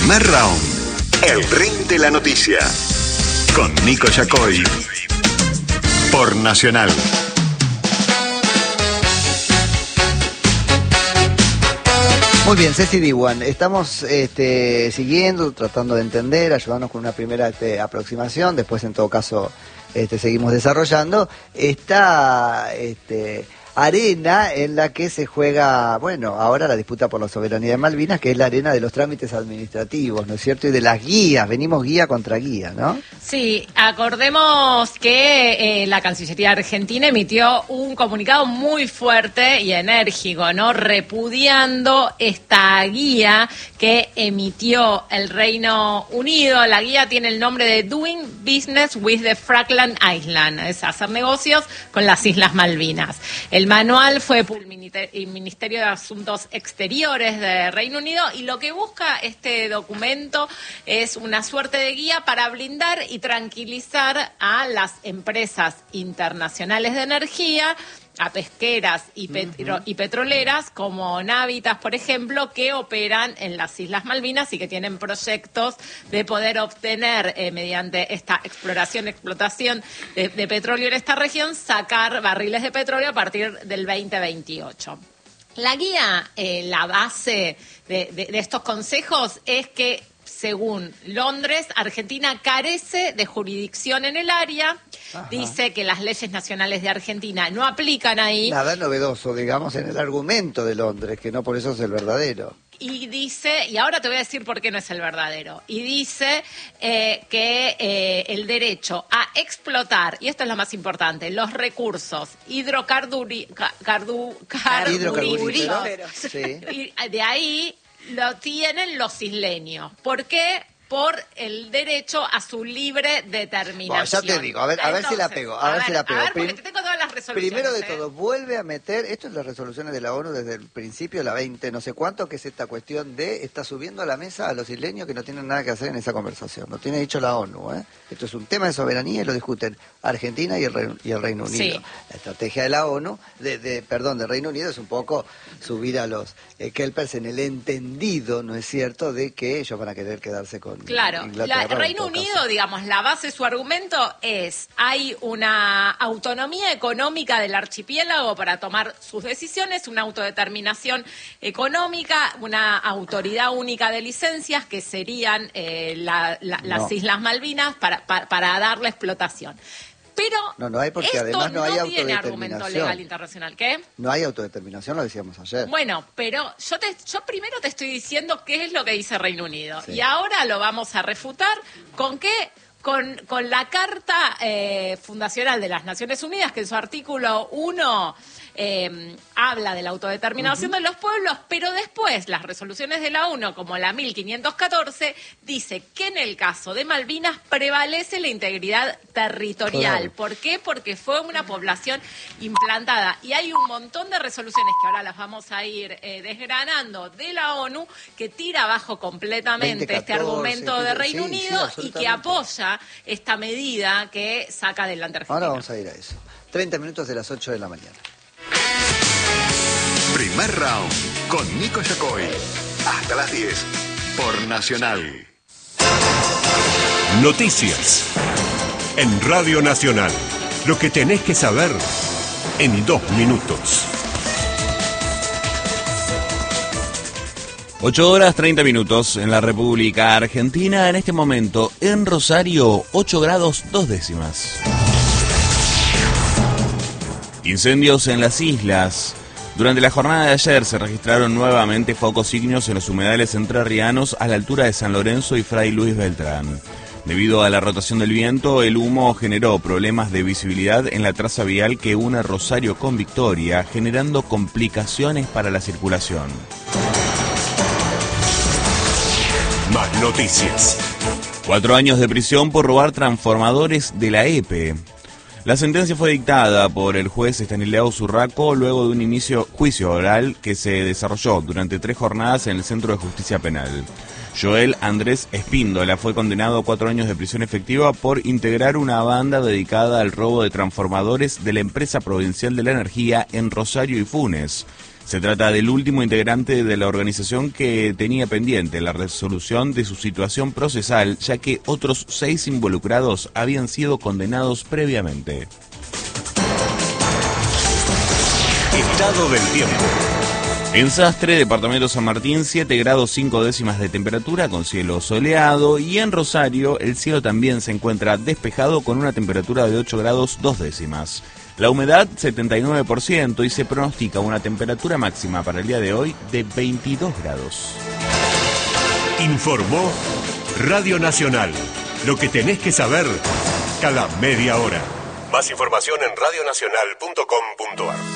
Primer round. El ring de la noticia. Con Nico Yacoy. Por Nacional. Muy bien, Ceci Diwan, estamos siguiendo, tratando de entender, ayudándonos con una primera aproximación, después en todo caso seguimos desarrollando esta arena en la que se juega, bueno, ahora la disputa por la soberanía de Malvinas, que es la arena de los trámites administrativos, ¿no es cierto? Y de las guías, venimos guía contra guía, ¿no? Sí, acordemos que la Cancillería Argentina emitió un comunicado muy fuerte y enérgico, ¿no? Repudiando esta guía que emitió el Reino Unido. La guía tiene el nombre de Doing Business with the Falkland Islands, es hacer negocios con las Islas Malvinas. El manual fue por el Ministerio de Asuntos Exteriores de Reino Unido y lo que busca este documento es una suerte de guía para blindar y tranquilizar a las empresas internacionales de energía, a pesqueras y petroleras como Navitas, por ejemplo, que operan en las Islas Malvinas y que tienen proyectos de poder obtener, mediante esta explotación de petróleo en esta región, sacar barriles de petróleo a partir del 2028. La guía, la base de estos consejos es que, según Londres, Argentina carece de jurisdicción en el área. Ajá. Dice que las leyes nacionales de Argentina no aplican ahí. Nada novedoso, digamos, en el argumento de Londres, que no por eso es el verdadero. Y dice, y ahora te voy a decir por qué no es el verdadero, y dice que el derecho a explotar, y esto es lo más importante, los recursos hidrocarburíferos, sí. Y de ahí lo tienen los isleños. ¿Por qué? Por el derecho a su libre determinación. Bueno, ya te digo, a ver si la pego. A ver si la pego. A ver, porque te tengo todas las resoluciones. Primero de todo, vuelve a meter, esto es las resoluciones de la ONU desde el principio, la 20, no sé cuánto, que es esta cuestión de, está subiendo a la mesa a los isleños que no tienen nada que hacer en esa conversación. Lo tiene dicho la ONU, ¿eh? Esto es un tema de soberanía y lo discuten Argentina y el Reino Unido. Sí. La estrategia de la ONU, del Reino Unido, es un poco subir a los kelpers en el entendido, ¿no es cierto?, de que ellos van a querer quedarse con Claro, el Reino Unido, digamos, la base de su argumento es, hay una autonomía económica del archipiélago para tomar sus decisiones, una autodeterminación económica, una autoridad única de licencias que serían las Islas Malvinas para darle explotación. Pero no hay, porque esto además no hay tiene autodeterminación. argumento legal internacional. ¿Qué? No hay autodeterminación, lo decíamos ayer. Bueno, pero yo primero te estoy diciendo qué es lo que dice Reino Unido. Sí. Y ahora lo vamos a refutar. ¿Con qué? Con la Carta Fundacional de las Naciones Unidas, que en su artículo 1 habla de la autodeterminación de los pueblos, pero después las resoluciones de la ONU, como la 1514, dice que en el caso de Malvinas prevalece la integridad territorial. Claro. ¿Por qué? Porque fue una población implantada. Y hay un montón de resoluciones que ahora las vamos a ir desgranando de la ONU que tira abajo completamente 2014, este argumento de Reino sí, Unido y que absolutamente. apoya esta medida que saca adelante Argentina. Ahora vamos a ir a eso. 30 minutos de las 8 de la mañana. Primer round. Con Nico Yacoy. Hasta las 10. Por Nacional. Noticias. En Radio Nacional. Lo que tenés que saber en 2 minutos. 8 horas 30 minutos en la República Argentina. En este momento, en Rosario, 8 grados 2 décimas. Incendios en las islas. Durante la jornada de ayer se registraron nuevamente focos ígneos en los humedales entrerrianos a la altura de San Lorenzo y Fray Luis Beltrán. Debido a la rotación del viento, el humo generó problemas de visibilidad en la traza vial que une Rosario con Victoria, generando complicaciones para la circulación. Más noticias. 4 años de prisión por robar transformadores de la EPE. La sentencia fue dictada por el juez Estanislao Zurraco luego de un juicio oral que se desarrolló durante 3 jornadas en el Centro de Justicia Penal. Joel Andrés Espíndola fue condenado a 4 años de prisión efectiva por integrar una banda dedicada al robo de transformadores de la Empresa Provincial de la Energía en Rosario y Funes. Se trata del último integrante de la organización que tenía pendiente la resolución de su situación procesal, ya que otros 6 involucrados habían sido condenados previamente. Estado del tiempo. En Sastre, departamento San Martín, 7 grados 5 décimas de temperatura con cielo soleado, y en Rosario el cielo también se encuentra despejado con una temperatura de 8 grados 2 décimas. La humedad 79% y se pronostica una temperatura máxima para el día de hoy de 22 grados. Informó Radio Nacional. Lo que tenés que saber cada media hora. Más información en radionacional.com.ar.